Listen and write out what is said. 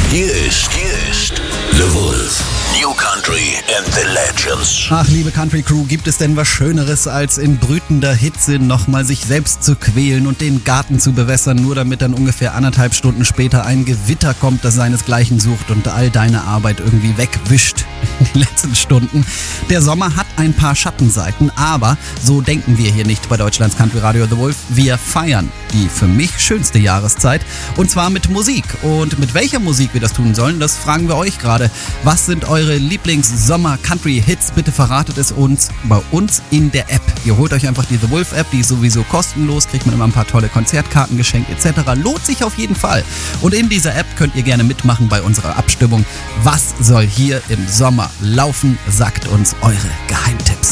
Hier ist The Wolf. New Country and the Legends. Ach, liebe Country Crew, gibt es denn was Schöneres, als in brütender Hitze nochmal sich selbst zu quälen und den Garten zu bewässern, nur damit dann ungefähr 1,5 Stunden später ein Gewitter kommt, das seinesgleichen sucht und all deine Arbeit irgendwie wegwischt in den letzten Stunden. Der Sommer hat ein paar Schattenseiten, aber so denken wir hier nicht bei Deutschlands Country Radio The Wolf. Wir feiern die für mich schönste Jahreszeit, und zwar mit Musik. Und mit welcher Musik wir das tun sollen, das fragen wir euch gerade. Was sind eure Lieblings-Sommer-Country-Hits? Bitte verratet es uns bei uns in der App. Ihr holt euch einfach die The Wolf App, die ist sowieso kostenlos, kriegt man immer ein paar tolle Konzertkarten geschenkt etc. Lohnt sich auf jeden Fall. Und in dieser App könnt ihr gerne mitmachen bei unserer Abstimmung. Was soll hier im Sommer laufen? Sagt uns eure Geheimtipps.